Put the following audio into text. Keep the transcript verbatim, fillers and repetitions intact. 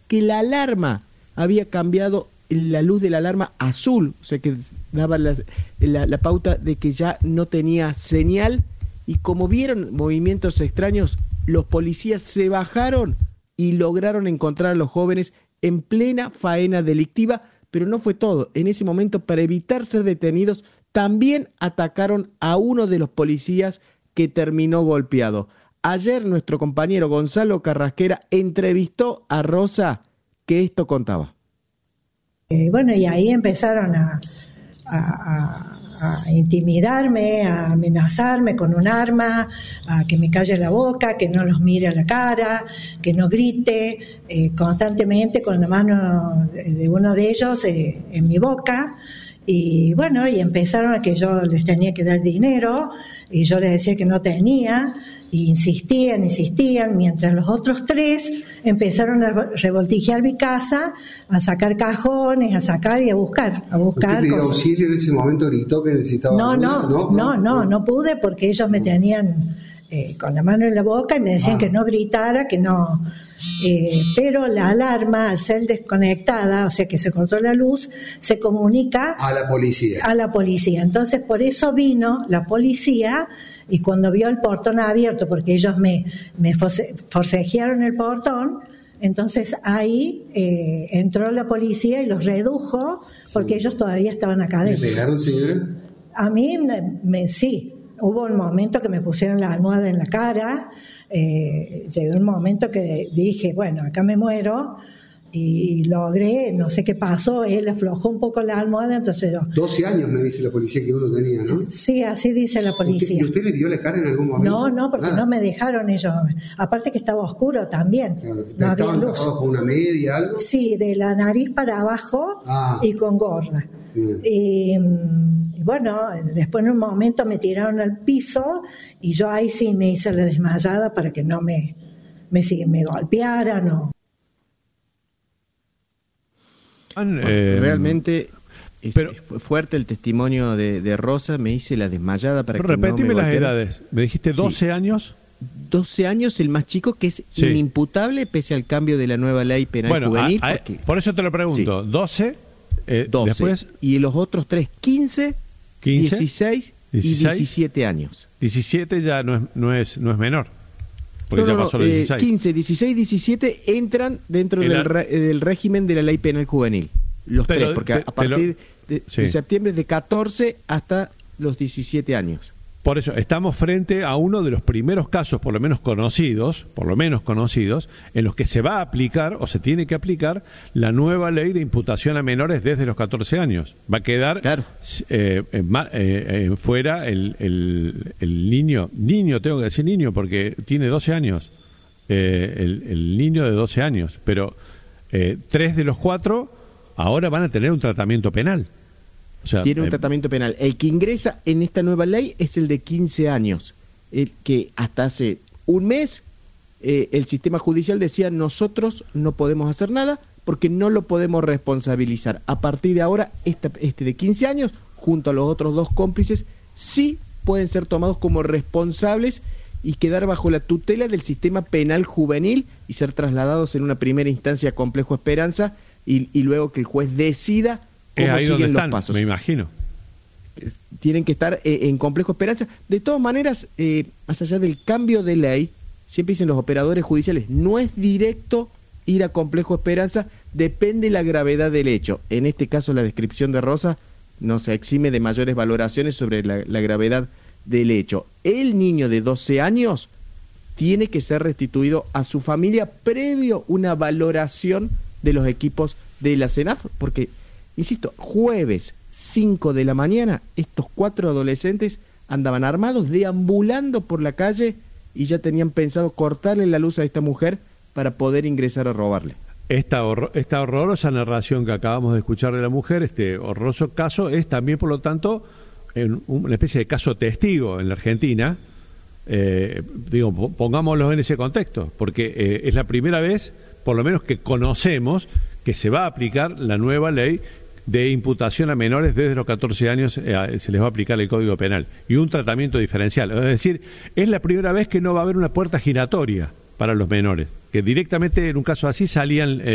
que la alarma había cambiado la luz de la alarma azul, o sea que daba la, la, la pauta de que ya no tenía señal, y como vieron movimientos extraños, los policías se bajaron y lograron encontrar a los jóvenes en plena faena delictiva. Pero no fue todo. En ese momento, para evitar ser detenidos, también atacaron a uno de los policías, que terminó golpeado. Ayer nuestro compañero Gonzalo Carrasquera entrevistó a Rosa, que esto contaba. Eh, bueno, y ahí empezaron a, a, a, a intimidarme, a amenazarme con un arma, a que me calle la boca, que no los mire a la cara, que no grite, eh, constantemente con la mano de uno de ellos eh, en mi boca. Y bueno, y empezaron a que yo les tenía que dar dinero, y yo les decía que no tenía, y insistían, insistían, mientras los otros tres empezaron a revoltijear mi casa, a sacar cajones, a sacar y a buscar, a buscar ¿Usted pidió cosas. auxilio en ese momento, gritó que necesitaba No, ayuda? no, no, no, no, no pude, porque ellos me tenían eh, con la mano en la boca y me decían ah. que no gritara, que no... Eh, pero la alarma, al ser desconectada, o sea que se cortó la luz, se comunica a la policía. A la policía. Entonces, por eso vino la policía, y cuando vio el portón abierto, porque ellos me, me force, forcejearon el portón, entonces ahí eh, entró la policía y los redujo, porque sí. ellos todavía estaban acá adentro. ¿Le pegaron, señora? A mí, me, me, sí. Hubo un momento que me pusieron la almohada en la cara. Eh, llegó un momento que dije, bueno, acá me muero, y logré, no sé qué pasó, él aflojó un poco la almohada, entonces yo... doce años me dice la policía que uno tenía, ¿no? Sí, así dice la policía. ¿Usted, ¿Y usted le dio la cara en algún momento? No, no, porque Nada. no me dejaron ellos. Aparte que estaba oscuro también, claro, no había luz. ¿Estaban con una media, algo? Sí, de la nariz para abajo ah. y con gorra. Y, y bueno, después en un momento me tiraron al piso, y yo ahí sí me hice la desmayada para que no me, me, me golpearan. No. Bueno, eh, realmente es, pero, fue fuerte el testimonio de, de Rosa. Me hice la desmayada para que no me repetime las golpearan. edades. Me dijiste doce sí. años. doce años el más chico, que es sí. inimputable pese al cambio de la nueva ley penal bueno, juvenil. A, a, porque, por eso te lo pregunto. Sí. doce Eh, doce, después, y los otros tres, quince, quince dieciséis, dieciséis y diecisiete años. diecisiete ya no es, no es, no es menor, porque no, ya no, pasó los eh, dieciséis. quince, dieciséis, diecisiete entran dentro del, re, del régimen de la ley penal juvenil. Los te tres, lo, porque te, a partir lo, de, sí. de septiembre de catorce hasta los diecisiete años. Por eso, estamos frente a uno de los primeros casos, por lo menos conocidos, por lo menos conocidos, en los que se va a aplicar, o se tiene que aplicar, la nueva ley de imputación a menores desde los catorce años. Va a quedar claro. eh, eh, eh, fuera el, el, el niño, niño, tengo que decir niño, porque tiene doce años, eh, el, el niño de doce años, pero eh, tres de los cuatro ahora van a tener un tratamiento penal. O sea, tiene un eh, tratamiento penal. El que ingresa en esta nueva ley es el de quince años, el que hasta hace un mes eh, el sistema judicial decía: nosotros no podemos hacer nada porque no lo podemos responsabilizar. A partir de ahora, este, este de quince años, junto a los otros dos cómplices, sí pueden ser tomados como responsables y quedar bajo la tutela del sistema penal juvenil y ser trasladados en una primera instancia a Complejo Esperanza, y, y luego que el juez decida cómo ahí siguen donde los están, pasos. me imagino. Tienen que estar eh, en Complejo Esperanza. De todas maneras, eh, más allá del cambio de ley, siempre dicen los operadores judiciales, no es directo ir a Complejo Esperanza, depende la gravedad del hecho. En este caso, la descripción de Rosa no se exime de mayores valoraciones sobre la, la gravedad del hecho. El niño de doce años tiene que ser restituido a su familia previo una valoración de los equipos de la CENAF, porque, insisto, jueves cinco de la mañana, estos cuatro adolescentes andaban armados, deambulando por la calle, y ya tenían pensado cortarle la luz a esta mujer para poder ingresar a robarle. Esta, horror, esta horrorosa narración que acabamos de escuchar de la mujer, este horroroso caso, es también, por lo tanto, en una especie de caso testigo en la Argentina. Eh, digo, pongámoslo en ese contexto, porque eh, es la primera vez, por lo menos, que conocemos que se va a aplicar la nueva ley de imputación a menores desde los catorce años. Eh, se les va a aplicar el Código Penal y un tratamiento diferencial. Es decir, es la primera vez que no va a haber una puerta giratoria para los menores, que directamente en un caso así salían eh,